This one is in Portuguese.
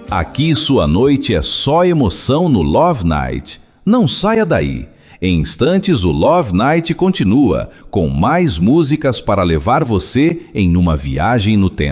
Aqui sua noite é só emoção no Love Night. Não saia daí. Em instantes o Love Night continua, com mais músicas para levar você em uma viagem no tempo.